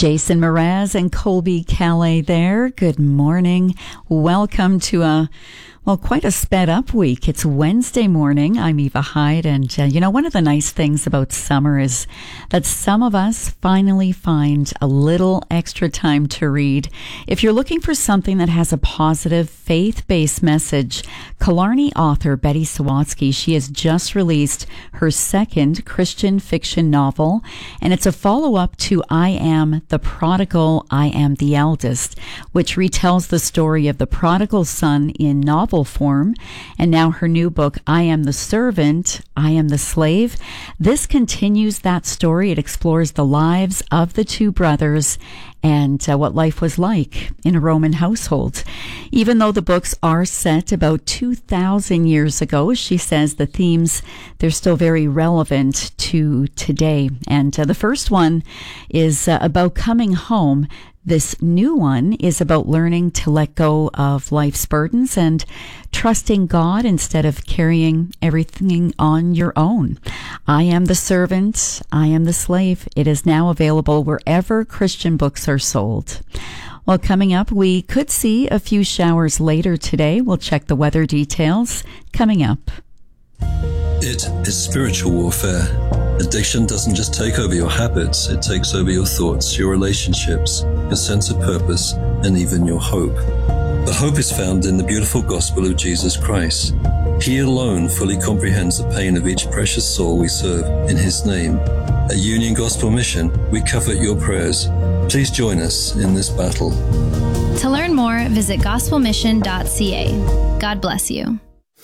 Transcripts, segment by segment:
Jason Mraz and Colby Calais there. Good morning. Welcome to quite a sped up week. It's Wednesday morning. I'm Eva Hyde, and one of the nice things about summer is that some of us finally find a little extra time to read. If you're looking for something that has a positive, faith-based message, Killarney author Betty Sawatsky, she has just released her second Christian fiction novel, and it's a follow-up to I Am the Prodigal, I Am the Eldest, which retells the story of the prodigal son in novel form. And now her new book, I Am the Servant, I Am the Slave. This continues that story. It explores the lives of the two brothers and what life was like in a Roman household. Even though the books are set about 2,000 years ago, she says the themes, they're still very relevant to today. And the first one is about coming home. This new one is about learning to let go of life's burdens and trusting God instead of carrying everything on your own. I Am the Servant, I Am the Slave. It is now available wherever Christian books are sold. Well, coming up, we could see a few showers later today. We'll check the weather details coming up. It is spiritual warfare. Addiction doesn't just take over your habits, it takes over your thoughts, your relationships, your sense of purpose, and even your hope. But hope is found in the beautiful gospel of Jesus Christ. He alone fully comprehends the pain of each precious soul we serve in His name. At Union Gospel Mission, we covet your prayers. Please join us in this battle. To learn more, visit gospelmission.ca. God bless you.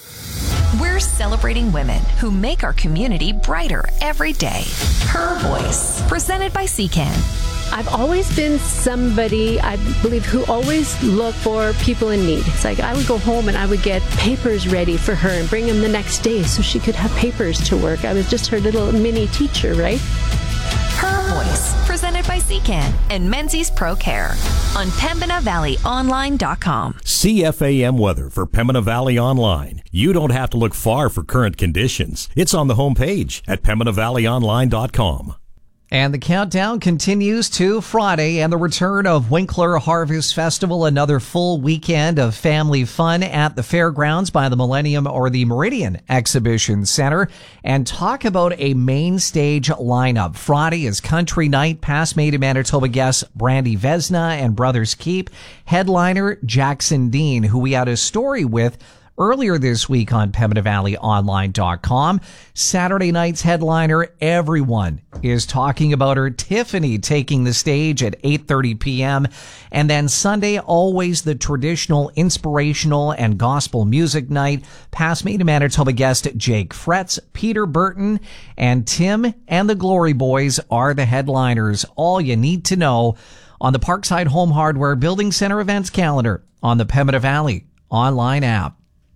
We're celebrating women who make our community brighter every day. Her Voice, presented by CCAN. I've always been somebody, I believe, who always looked for people in need. It's like I would go home and I would get papers ready for her and bring them the next day so she could have papers to work. I was just her little mini teacher, right? Her Voice, presented by CCAN and Menzies Pro Care on PembinaValleyOnline.com. CFAM weather for Pembina Valley Online. You don't have to look far for current conditions. It's on the homepage at PembinaValleyOnline.com. And the countdown continues to Friday and the return of Winkler Harvest Festival, another full weekend of family fun at the fairgrounds by the Millennium or the Meridian Exhibition Center. And talk about a main stage lineup. Friday is Country Night, past Made in Manitoba guests Brandy Vesna and Brothers Keep. Headliner Jackson Dean, who we had a story with earlier this week on PembinaValleyOnline.com. Saturday night's headliner, everyone is talking about her, Tiffany, taking the stage at 8:30 p.m. And then Sunday, always the traditional inspirational and gospel music night. Past Made in Manitoba guest Jake Fretz, Peter Burton, and Tim and the Glory Boys are the headliners. All you need to know on the Parkside Home Hardware Building Center events calendar on the Pembina Valley online app.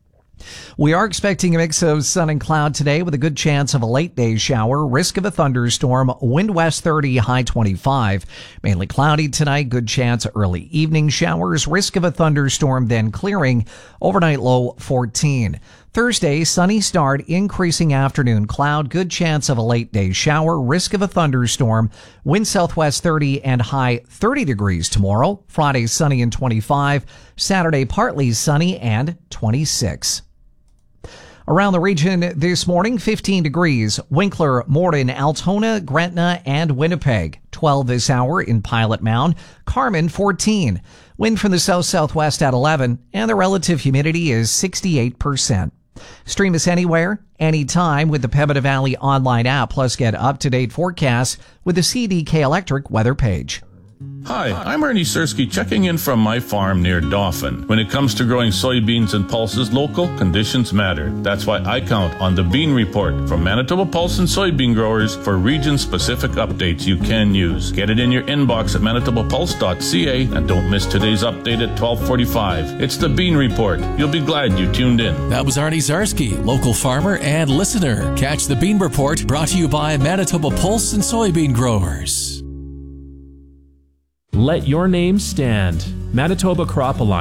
We are expecting a mix of sun and cloud today with a good chance of a late day shower, risk of a thunderstorm, wind west 30, high 25. Mainly cloudy tonight, good chance of early evening showers, risk of a thunderstorm, then clearing, overnight low 14. Thursday, sunny start, increasing afternoon cloud, good chance of a late day shower, risk of a thunderstorm, wind southwest 30 and high 30 degrees tomorrow. Friday, sunny and 25. Saturday, partly sunny and 26. Around the region this morning, 15 degrees. Winkler, Morden, Altona, Gretna, and Winnipeg. 12 this hour in Pilot Mound. Carmen, 14. Wind from the south-southwest at 11, and the relative humidity is 68%. Stream us anywhere, anytime with the Pembina Valley online app, plus get up-to-date forecasts with the CDK Electric weather page. Hi, I'm Ernie Sersky checking in from my farm near Dauphin. When it comes to growing soybeans and pulses, local conditions matter. That's why I count on the Bean Report from Manitoba Pulse and Soybean Growers for region-specific updates you can use. Get it in your inbox at manitobapulse.ca and don't miss today's update at 12:45. It's the Bean Report. You'll be glad you tuned in. That was Arnie Zarsky, local farmer and listener. Catch the Bean Report, brought to you by Manitoba Pulse and Soybean Growers. Let your name stand. Manitoba Crop Alliance.